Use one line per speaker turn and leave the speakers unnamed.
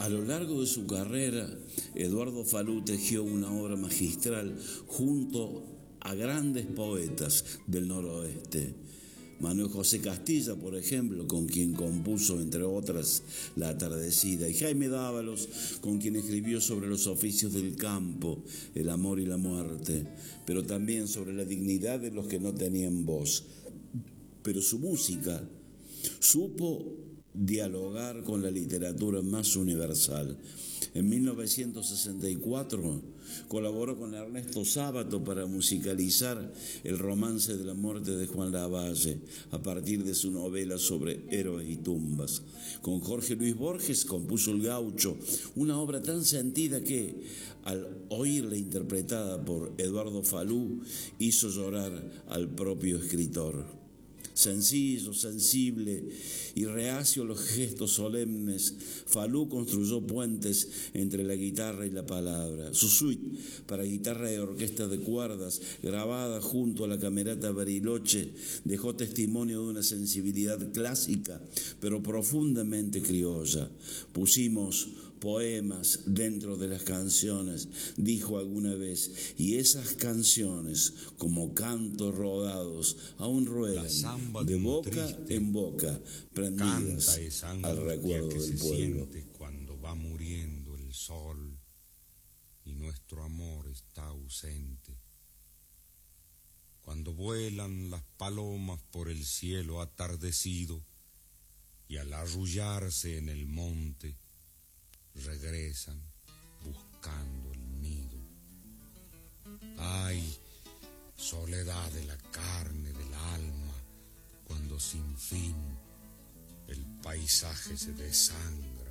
A lo largo de su carrera, Eduardo Falú tejió una obra magistral junto a grandes poetas del noroeste. Manuel José Castilla, por ejemplo, con quien compuso, entre otras, La Atardecida, y Jaime Dávalos, con quien escribió sobre los oficios del campo, el amor y la muerte, pero también sobre la dignidad de los que no tenían voz. Pero su música supo dialogar con la literatura más universal. En 1964 colaboró con Ernesto Sábato para musicalizar el romance de la muerte de Juan Lavalle a partir de su novela sobre héroes y tumbas. Con Jorge Luis Borges compuso El Gaucho, una obra tan sentida que, al oírla interpretada por Eduardo Falú, hizo llorar al propio escritor. Sencillo, sensible y reacio a los gestos solemnes, Falú construyó puentes entre la guitarra y la palabra. Su suite para guitarra y orquesta de cuerdas, grabada junto a la Camerata Bariloche, dejó testimonio de una sensibilidad clásica, pero profundamente criolla. Pusimos poemas dentro de las canciones, dijo alguna vez, y esas canciones, como cantos rodados, aún ruedan de boca en boca, prendidas al recuerdo del pueblo.
Cuando va muriendo el sol y nuestro amor está ausente, cuando vuelan las palomas por el cielo atardecido y al arrullarse en el monte regresan buscando el nido. Ay, soledad de la carne, del alma, cuando sin fin el paisaje se desangra